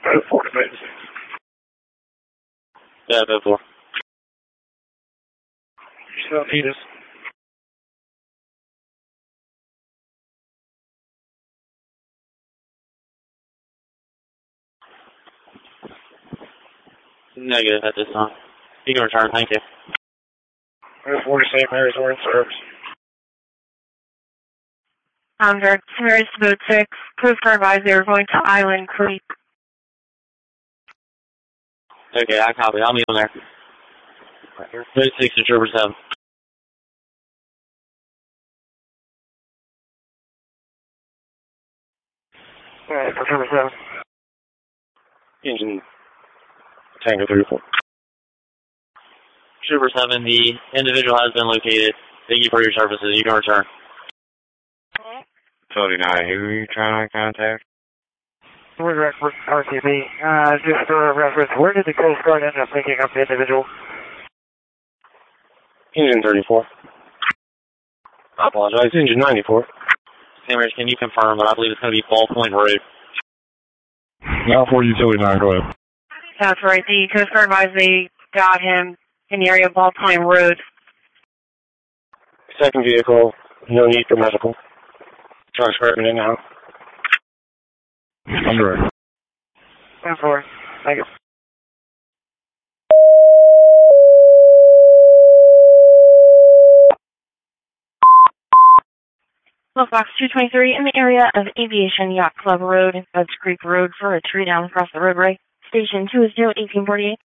4 minutes. Yeah, 4. You still need us? Negative at this time. You can return, thank you. 4 to St. Mary's, we're in service. Direct St. Mary's to Boat 6. Coast Guard advised they were going to Island Creek. Okay, I copy. I'll meet them there. Right here. Boat 6 to Trooper 7. Alright, for Trooper 7. Engine Tango 34. Trooper 7, the individual has been located. Thank you for your services. You can return. 39, who are you trying to contact? We're direct for RTB. Just for reference, where did the Coast Guard end up picking up the individual? Engine 34. I apologize, Engine 94. St. Mary's, can you confirm that I believe it's going to be Ballpoint Road? Now for Utility 9, go ahead. That's right. The Coast Guard advised they got him in the area of Ballpoint Road. Second vehicle, no need for medical. Truck's scrapping in now. I'm direct. 10-4. Thank you. Box 223 in the area of Aviation Yacht Club Road, Bud's Creek Road for a tree down across the roadway. Station 2 is 1848.